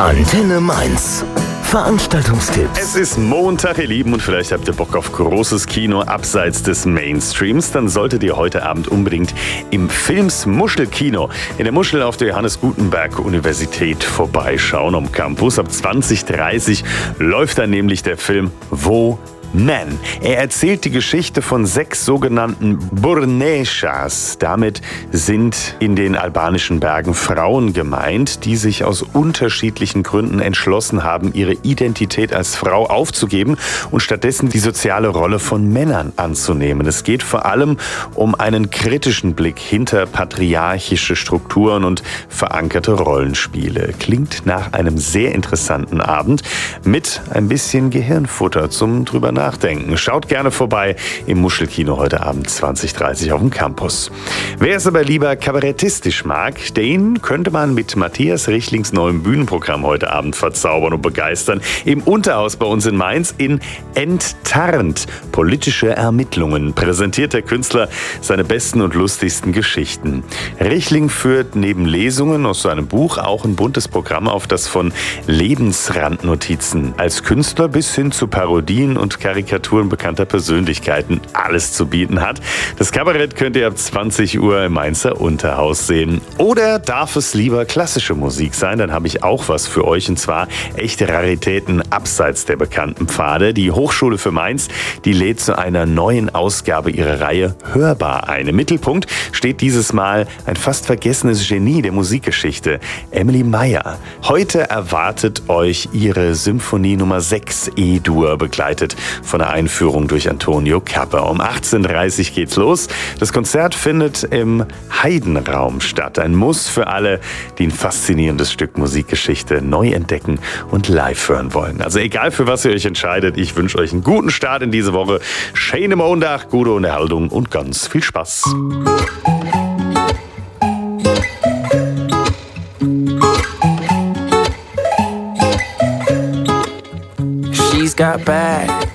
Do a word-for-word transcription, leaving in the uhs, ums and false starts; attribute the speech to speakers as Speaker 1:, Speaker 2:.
Speaker 1: Antenne Mainz. Veranstaltungstipps.
Speaker 2: Es ist Montag, ihr Lieben, und vielleicht habt ihr Bock auf großes Kino abseits des Mainstreams. Dann solltet ihr heute Abend unbedingt im Films Muschelkino in der Muschel auf der Johannes Gutenberg Universität vorbeischauen am Campus. Ab zwanzig Uhr dreißig läuft dann nämlich der Film Wo Man. Er erzählt die Geschichte von sechs sogenannten Burneshas. Damit sind in den albanischen Bergen Frauen gemeint, die sich aus unterschiedlichen Gründen entschlossen haben, ihre Identität als Frau aufzugeben und stattdessen die soziale Rolle von Männern anzunehmen. Es geht vor allem um einen kritischen Blick hinter patriarchische Strukturen und verankerte Rollenspiele. Klingt nach einem sehr interessanten Abend mit ein bisschen Gehirnfutter zum drüber nachdenken. Nachdenken. Schaut gerne vorbei im Muschelkino heute Abend zwanzig Uhr dreißig auf dem Campus. Wer es aber lieber kabarettistisch mag, den könnte man mit Matthias Richlings neuem Bühnenprogramm heute Abend verzaubern und begeistern. Im Unterhaus bei uns in Mainz in Enttarnt. Politische Ermittlungen präsentiert der Künstler seine besten und lustigsten Geschichten. Richling führt neben Lesungen aus seinem Buch auch ein buntes Programm auf, das von Lebensrandnotizen als Künstler bis hin zu Parodien und Karikaturen bekannter Persönlichkeiten alles zu bieten hat. Das Kabarett könnt ihr ab zwanzig Uhr im Mainzer Unterhaus sehen. Oder darf es lieber klassische Musik sein? Dann habe ich auch was für euch, und zwar echte Raritäten abseits der bekannten Pfade. Die Hochschule für Mainz, die lädt zu einer neuen Ausgabe ihrer Reihe Hörbar ein. Im Mittelpunkt steht dieses Mal ein fast vergessenes Genie der Musikgeschichte, Emily Meyer. Heute erwartet euch ihre Symphonie Nummer sechs E-Dur, begleitet von der Einführung durch Antonio Capper. Um achtzehn Uhr dreißig geht's los. Das Konzert findet im Heidenraum statt. Ein Muss für alle, die ein faszinierendes Stück Musikgeschichte neu entdecken und live hören wollen. Also egal, für was ihr euch entscheidet, ich wünsche euch einen guten Start in diese Woche. Schöne Montag, gute Unterhaltung und ganz viel Spaß.
Speaker 3: She's got back.